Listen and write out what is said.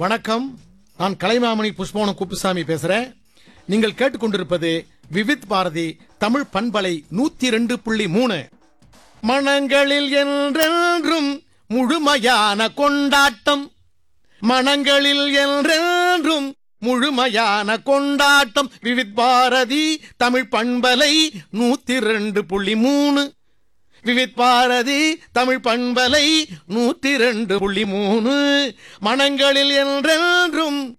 வணக்கம். நான் கலைமாமணி புஷ்பவனம் குப்புசாமி பேசுறேன். நீங்கள் கேட்டுக்கொண்டிருப்பது விவித் பாரதி தமிழ் பண்பலை 102.3. மனங்களில் என்றென்றும் முழுமையான கொண்டாட்டம், மனங்களில் என்றென்றும் முழுமையான கொண்டாட்டம். விவித் பாரதி தமிழ் பண்பலை 102.3. விவித் பாரதி தமிழ் பண்பலை 102.3. மனங்களில் என்றென்றும்